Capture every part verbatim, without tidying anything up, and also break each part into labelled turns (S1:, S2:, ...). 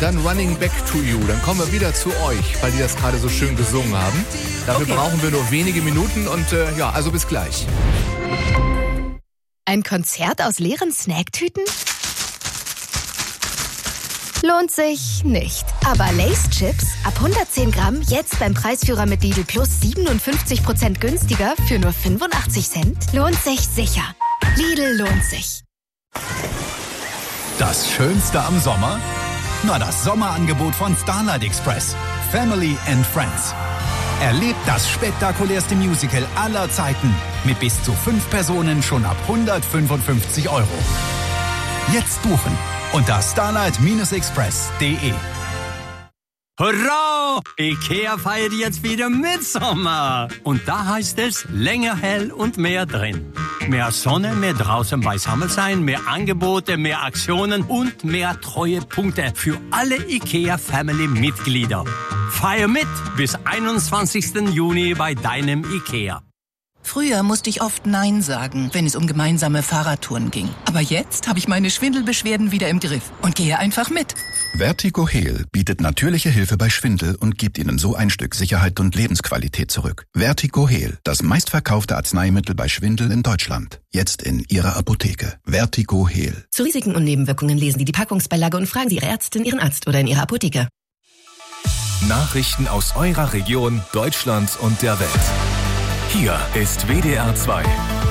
S1: dann Running Back to You. Dann kommen wir wieder zu euch, weil die das gerade so schön gesungen haben. Dafür okay. brauchen wir nur wenige Minuten und äh, ja, also bis gleich.
S2: Ein Konzert aus leeren Snacktüten? Lohnt sich nicht. Aber Lay's Chips ab hundertzehn Gramm jetzt beim Preisführer mit Lidl Plus siebenundfünfzig Prozent günstiger für nur fünfundachtzig Cent. Lohnt sich sicher. Lidl lohnt sich.
S3: Das Schönste am Sommer? Na, das Sommerangebot von Starlight Express. Family and Friends. Erlebt das spektakulärste Musical aller Zeiten mit bis zu fünf Personen schon ab hundertfünfundfünfzig Euro. Jetzt buchen unter starlight express punkt de.
S4: Hurra! IKEA feiert jetzt wieder Mitsommer. Und da heißt es länger hell und mehr drin. Mehr Sonne, mehr draußen beisammen sein, mehr Angebote, mehr Aktionen und mehr Treuepunkte für alle IKEA-Family-Mitglieder. Feier mit bis einundzwanzigsten Juni bei deinem IKEA.
S5: Früher musste ich oft Nein sagen, wenn es um gemeinsame Fahrradtouren ging. Aber jetzt habe ich meine Schwindelbeschwerden wieder im Griff und gehe einfach mit.
S6: Vertigo Heal bietet natürliche Hilfe bei Schwindel und gibt Ihnen so ein Stück Sicherheit und Lebensqualität zurück. Vertigo Heal, das meistverkaufte Arzneimittel bei Schwindel in Deutschland. Jetzt in Ihrer Apotheke. Vertigo Heal.
S7: Zu Risiken und Nebenwirkungen lesen Sie die Packungsbeilage und fragen Sie Ihre Ärztin, Ihren Arzt oder in Ihrer Apotheke.
S8: Nachrichten aus eurer Region, Deutschland und der Welt. Hier ist W D R zwei.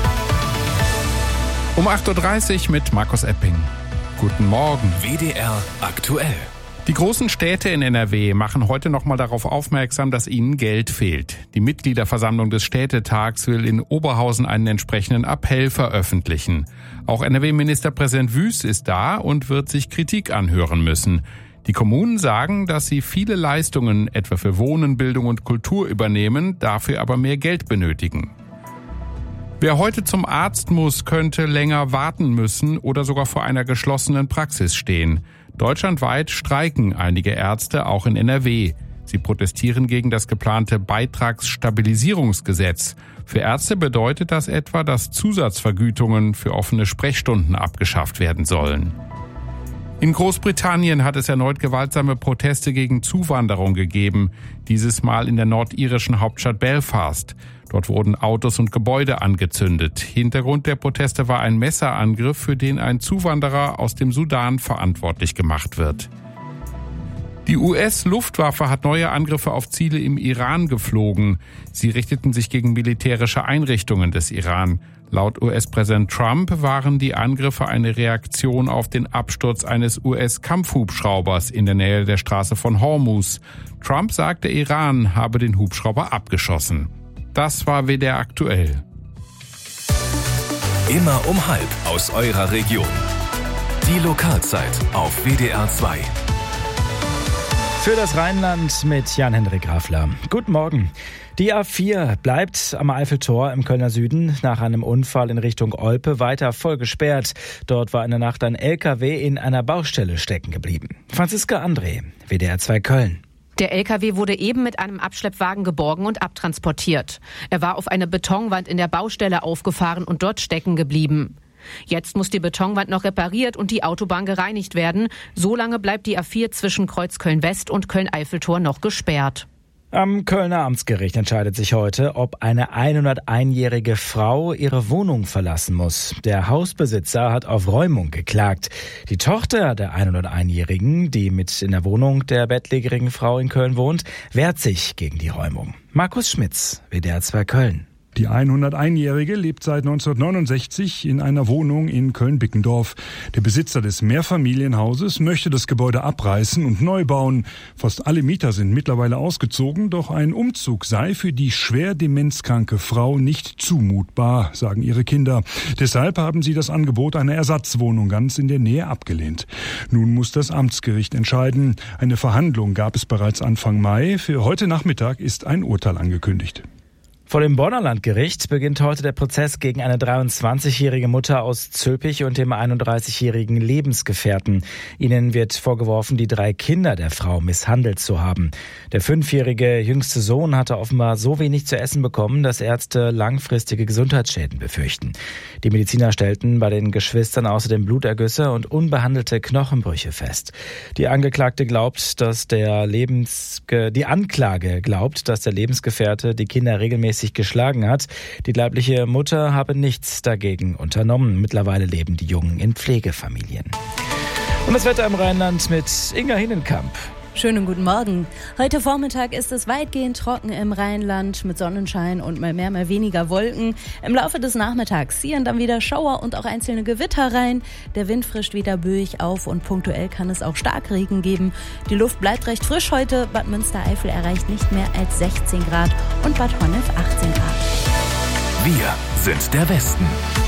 S9: Um acht Uhr dreißig mit Markus Epping. Guten Morgen.
S8: W D R aktuell.
S9: Die großen Städte in N R W machen heute nochmal darauf aufmerksam, dass ihnen Geld fehlt. Die Mitgliederversammlung des Städtetags will in Oberhausen einen entsprechenden Appell veröffentlichen. Auch N R W-Ministerpräsident Wüst ist da und wird sich Kritik anhören müssen. Die Kommunen sagen, dass sie viele Leistungen, etwa für Wohnen, Bildung und Kultur, übernehmen, dafür aber mehr Geld benötigen. Wer heute zum Arzt muss, könnte länger warten müssen oder sogar vor einer geschlossenen Praxis stehen. Deutschlandweit streiken einige Ärzte, auch in N R W. Sie protestieren gegen das geplante Beitragsstabilisierungsgesetz. Für Ärzte bedeutet das etwa, dass Zusatzvergütungen für offene Sprechstunden abgeschafft werden sollen. In Großbritannien hat es erneut gewaltsame Proteste gegen Zuwanderung gegeben, dieses Mal in der nordirischen Hauptstadt Belfast. Dort wurden Autos und Gebäude angezündet. Hintergrund der Proteste war ein Messerangriff, für den ein Zuwanderer aus dem Sudan verantwortlich gemacht wird. Die U S-Luftwaffe hat neue Angriffe auf Ziele im Iran geflogen. Sie richteten sich gegen militärische Einrichtungen des Iran. Laut U S-Präsident Trump waren die Angriffe eine Reaktion auf den Absturz eines U S-Kampfhubschraubers in der Nähe der Straße von Hormuz. Trump sagt, der Iran habe den Hubschrauber abgeschossen. Das war W D R aktuell.
S8: Immer um halb aus eurer Region. Die Lokalzeit auf W D R zwei.
S10: Für das Rheinland mit Jan-Henrik Grafler. Guten Morgen. Die A vier bleibt am Eiffeltor im Kölner Süden nach einem Unfall in Richtung Olpe weiter voll gesperrt. Dort war in der Nacht ein L K W in einer Baustelle stecken geblieben. Franziska André, W D R zwei Köln.
S11: Der L K W wurde eben mit einem Abschleppwagen geborgen und abtransportiert. Er war auf eine Betonwand in der Baustelle aufgefahren und dort stecken geblieben. Jetzt muss die Betonwand noch repariert und die Autobahn gereinigt werden. So lange bleibt die A vier zwischen Kreuzköln-West und Köln-Eiffeltor noch gesperrt.
S10: Am Kölner Amtsgericht entscheidet sich heute, ob eine hunderteinjährige Frau ihre Wohnung verlassen muss. Der Hausbesitzer hat auf Räumung geklagt. Die Tochter der hunderteinjährigen, die mit in der Wohnung der bettlägerigen Frau in Köln wohnt, wehrt sich gegen die Räumung. Markus Schmitz, W D R zwei Köln.
S12: Die hunderteinjährige lebt seit neunzehnhundertneunundsechzig in einer Wohnung in Köln-Bickendorf. Der Besitzer des Mehrfamilienhauses möchte das Gebäude abreißen und neu bauen. Fast alle Mieter sind mittlerweile ausgezogen, doch ein Umzug sei für die schwer demenzkranke Frau nicht zumutbar, sagen ihre Kinder. Deshalb haben sie das Angebot einer Ersatzwohnung ganz in der Nähe abgelehnt. Nun muss das Amtsgericht entscheiden. Eine Verhandlung gab es bereits Anfang Mai. Für heute Nachmittag ist ein Urteil angekündigt.
S10: Vor dem Bonner Landgericht beginnt heute der Prozess gegen eine dreiundzwanzigjährige Mutter aus Zülpich und dem einunddreißigjährigen Lebensgefährten. Ihnen wird vorgeworfen, die drei Kinder der Frau misshandelt zu haben. Der fünfjährige jüngste Sohn hatte offenbar so wenig zu essen bekommen, dass Ärzte langfristige Gesundheitsschäden befürchten. Die Mediziner stellten bei den Geschwistern außerdem Blutergüsse und unbehandelte Knochenbrüche fest. Die Angeklagte glaubt, dass der Lebens... die Anklage glaubt, dass der Lebensgefährte die Kinder regelmäßig geschlagen hat. Die leibliche Mutter habe nichts dagegen unternommen. Mittlerweile leben die Jungen in Pflegefamilien. Und das Wetter im Rheinland mit Inga Hinnenkamp.
S13: Schönen guten Morgen. Heute Vormittag ist es weitgehend trocken im Rheinland mit Sonnenschein und mal mehr, mal weniger Wolken. Im Laufe des Nachmittags ziehen dann wieder Schauer und auch einzelne Gewitter rein. Der Wind frischt wieder böig auf und punktuell kann es auch Starkregen geben. Die Luft bleibt recht frisch heute. Bad Münstereifel erreicht nicht mehr als sechzehn Grad und Bad Honnef achtzehn Grad.
S8: Wir sind der Westen.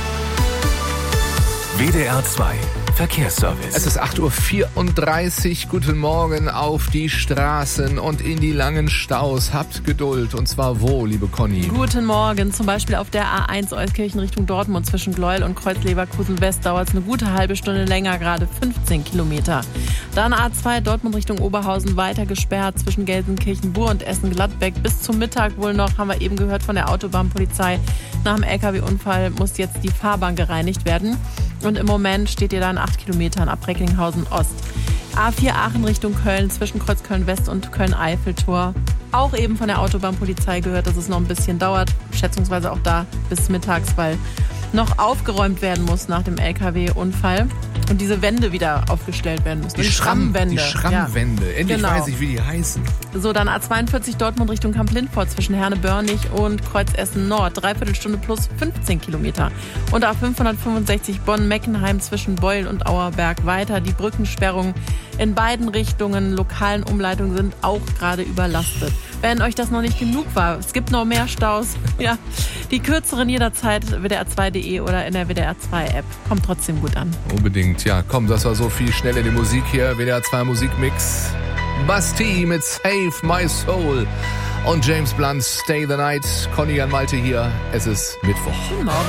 S8: W D R zwei Verkehrsservice.
S1: Es ist acht Uhr vierunddreißig. Guten Morgen auf die Straßen und in die langen Staus. Habt Geduld. Und zwar wo, liebe Conny?
S14: Guten Morgen. Zum Beispiel auf der A eins Euskirchen Richtung Dortmund zwischen Gleuel und Kreuz-Leverkusen West dauert es eine gute halbe Stunde länger, gerade fünfzehn Kilometer. Dann A zwei Dortmund Richtung Oberhausen weiter gesperrt zwischen Gelsenkirchen-Bur und Essen-Gladbeck. Bis zum Mittag wohl noch, haben wir eben gehört von der Autobahnpolizei. Nach dem L K W-Unfall muss jetzt die Fahrbahn gereinigt werden. Und im Moment steht ihr dann acht Kilometern ab Recklinghausen Ost. A vier Aachen Richtung Köln zwischen Kreuz Köln West und Köln-Eiffeltor. Auch eben von der Autobahnpolizei gehört, dass es noch ein bisschen dauert. Schätzungsweise auch da bis mittags, weil noch aufgeräumt werden muss nach dem L K W-Unfall. Und diese Wände wieder aufgestellt werden müssen.
S1: Die, die Schrammwände. Die Schrammwände. Ja. Endlich
S14: genau.
S1: weiß ich, wie die heißen.
S14: So, dann A zweiundvierzig Dortmund Richtung Kamp-Lindfort zwischen Herne-Börnig und Kreuz-Essen Nord. Dreiviertel Stunde plus fünfzehn Kilometer. Und A fünfhundertfünfundsechzig Bonn-Meckenheim zwischen Beul und Auerberg weiter. Die Brückensperrungen in beiden Richtungen, lokalen Umleitungen sind auch gerade überlastet. Wenn euch das noch nicht genug war, es gibt noch mehr Staus. Ja, die kürzeren jederzeit W D R zwei punkt de oder in der W D R zwei App. Kommt trotzdem gut an.
S1: Unbedingt. Ja, komm, das war so viel schnell in die Musik hier. W D R zwei Musikmix. Basti mit Save My Soul und James Blunt Stay the Night. Conny Jan Malte hier. Es ist Mittwoch.
S14: Guten Morgen.